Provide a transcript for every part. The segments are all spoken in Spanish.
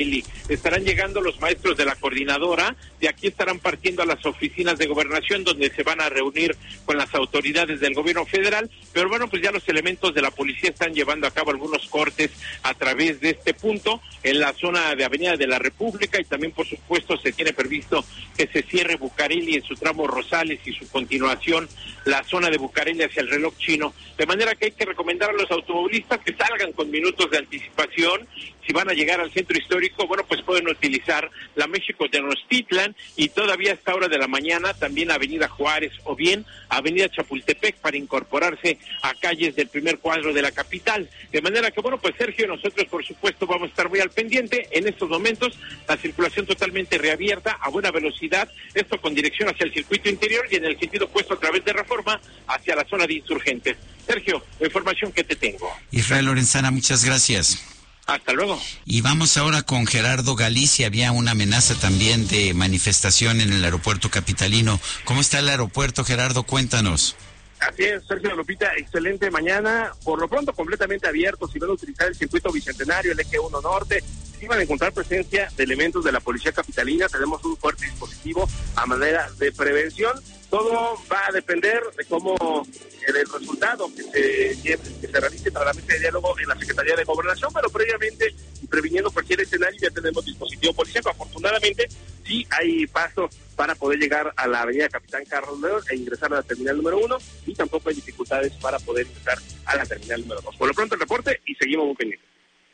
Estarán llegando los maestros de la coordinadora, de aquí estarán partiendo a las oficinas de gobernación, donde se van a reunir con las autoridades del gobierno federal, pero bueno, pues ya los elementos de la policía están llevando a cabo algunos cortes a través de este punto, en la zona de Avenida de la República, y también por supuesto se tiene previsto que se cierre Bucareli en su tramo Rosales y su continuación, la zona de Bucareli hacia el reloj chino, de manera que hay que recomendar a los automovilistas que salgan con minutos de anticipación. Si van a llegar al centro histórico, bueno, pues pueden utilizar la México Tenochtitlan y todavía a esta hora de la mañana también Avenida Juárez o bien Avenida Chapultepec para incorporarse a calles del primer cuadro de la capital. De manera que, bueno, pues Sergio, nosotros por supuesto vamos a estar muy al pendiente. En estos momentos la circulación totalmente reabierta a buena velocidad, esto con dirección hacia el circuito interior y en el sentido opuesto a través de Reforma hacia la zona de Insurgentes. Sergio, la información que te tengo. Israel Lorenzana, muchas gracias. Hasta luego. Y vamos ahora con Gerardo Galicia. Había una amenaza también de manifestación en el aeropuerto capitalino. ¿Cómo está el aeropuerto, Gerardo? Cuéntanos. Así es, Sergio, Lupita, excelente mañana. Por lo pronto completamente abierto. Si van a utilizar el circuito bicentenario, el eje 1 norte, sí van a encontrar presencia de elementos de la policía capitalina. Tenemos un fuerte dispositivo a manera de prevención. Todo va a depender de cómo del resultado que se realice tras la mesa de diálogo en la Secretaría de Gobernación, pero previamente y previniendo cualquier escenario ya tenemos dispositivo policial. Afortunadamente sí hay paso para poder llegar a la avenida Capitán Carlos León e ingresar a la terminal número 1 y tampoco hay dificultades para poder ingresar a la terminal número 2. Por lo pronto el reporte y seguimos muy pendientes.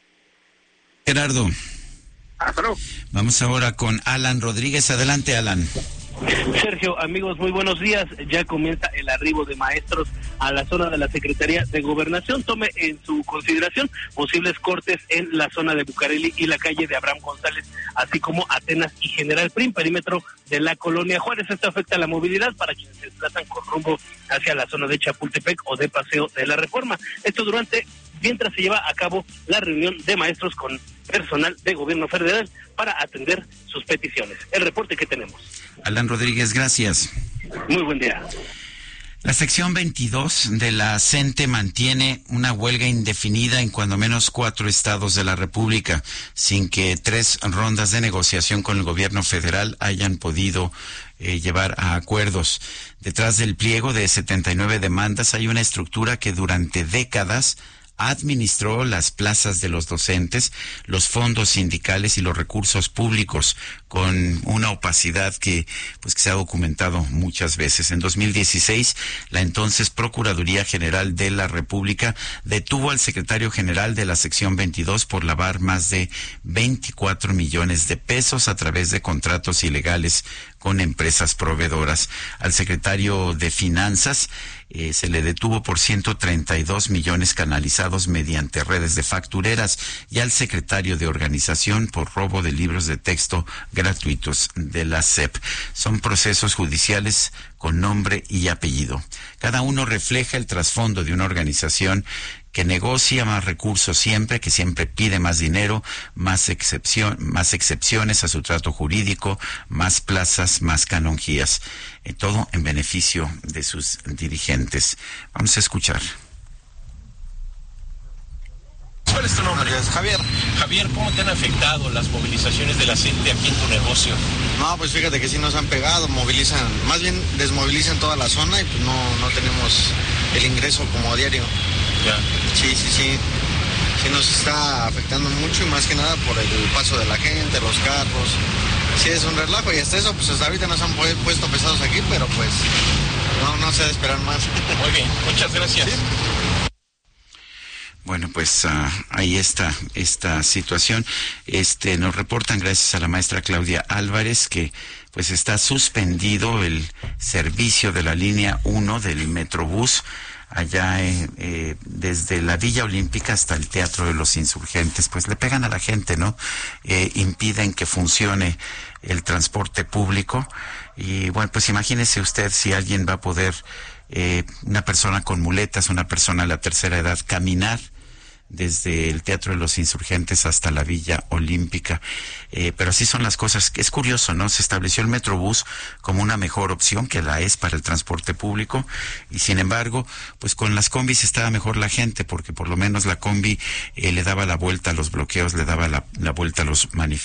Gerardo. Hasta luego. Vamos ahora con Alan Rodríguez. Adelante, Alan. Sergio, amigos, muy buenos días. Ya comienza el arribo de maestros a la zona de la Secretaría de Gobernación. Tome en su consideración posibles cortes en la zona de Bucareli y la calle de Abraham González, así como Atenas y General Prim, perímetro de la Colonia Juárez. Esto afecta la movilidad para quienes se desplazan con rumbo hacia la zona de Chapultepec o de Paseo de la Reforma. Esto mientras se lleva a cabo la reunión de maestros con personal de gobierno federal para atender sus peticiones. El reporte que tenemos. Alan Rodríguez, gracias. Muy buen día. La sección 22 de la CENTE mantiene una huelga indefinida en cuando menos 4 estados de la República, sin que 3 rondas de negociación con el gobierno federal hayan podido llevar a acuerdos. Detrás del pliego de 79 demandas hay una estructura que durante décadas administró las plazas de los docentes, los fondos sindicales y los recursos públicos con una opacidad que se ha documentado muchas veces. En 2016, la entonces Procuraduría General de la República detuvo al secretario general de la sección 22 por lavar más de 24 millones de pesos a través de contratos ilegales con empresas proveedoras. Al secretario de Finanzas se le detuvo por 132 millones canalizados mediante redes de factureras y al secretario de Organización por robo de libros de texto gratuitos de la SEP. Son procesos judiciales con nombre y apellido. Cada uno refleja el trasfondo de una organización que negocia más recursos siempre, que siempre pide más dinero, más excepciones a su trato jurídico, más plazas, más canonjías, todo en beneficio de sus dirigentes. Vamos a escuchar. ¿Cuál es tu nombre? Javier. Javier, ¿cómo te han afectado las movilizaciones de la CENTE aquí en tu negocio? No, pues fíjate que sí nos han pegado, más bien desmovilizan toda la zona y pues no tenemos el ingreso como diario. Ya. Sí nos está afectando mucho y más que nada por el paso de la gente, los carros. Sí es un relajo y hasta eso, pues hasta ahorita nos han puesto pesados aquí, pero pues no se ha de esperar más. Muy bien, muchas gracias. ¿Sí? Bueno, pues ahí está esta situación. Nos reportan, gracias a la maestra Claudia Álvarez, que pues está suspendido el servicio de la línea 1 del Metrobús allá desde la Villa Olímpica hasta el Teatro de los Insurgentes. Pues le pegan a la gente, ¿no? Impiden que funcione el transporte público. Y bueno, pues imagínese usted si alguien va a poder, una persona con muletas, una persona de la tercera edad, caminar desde el Teatro de los Insurgentes hasta la Villa Olímpica. Pero así son las cosas. Es curioso, ¿no? Se estableció el Metrobús como una mejor opción, que la es para el transporte público, y sin embargo, pues con las combis estaba mejor la gente, porque por lo menos la combi le daba la vuelta a los bloqueos, le daba la vuelta a los manifiestantes.